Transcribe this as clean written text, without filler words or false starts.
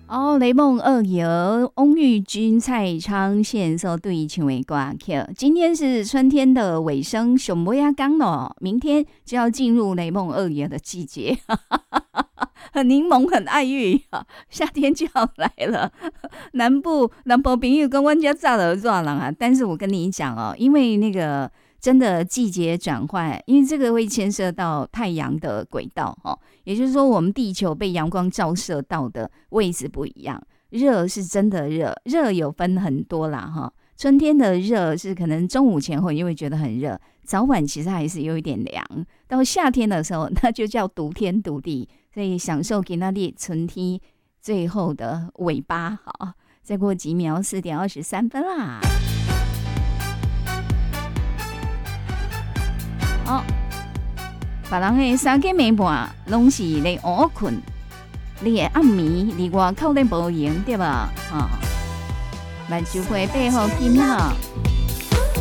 哦，雷梦二爷、翁玉君、蔡昌宪所对唱的歌曲。今天是春天的尾声，熊尾亚刚了，明天就要进入雷梦二爷的季节，很柠檬，很爱玉，夏天就要来了。南部朋友跟阮家早了热人啊，但是我跟你讲哦，因为那个真的季节转换，因为这个会牵涉到太阳的轨道哦。也就是说，我们地球被阳光照射到的位置不一样，热是真的热，热有分很多啦哈。春天的热是可能中午前后你会觉得很热，早晚其实还是有一点凉。到夏天的时候，那就叫独天独地，所以享受给那里春天最后的尾巴。好，再过几秒，4:23啦。哦。别人的3更暝半拢是咧午困，你的暗暝离外口咧无闲对吧？目睭花白好金哈。